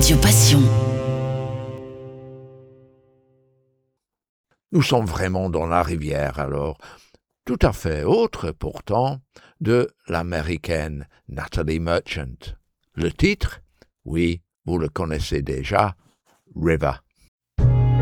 Radio Passion. Nous sommes vraiment dans la rivière alors, tout à fait autre pourtant de l'américaine Natalie Merchant. Le titre, oui, vous le connaissez déjà, River.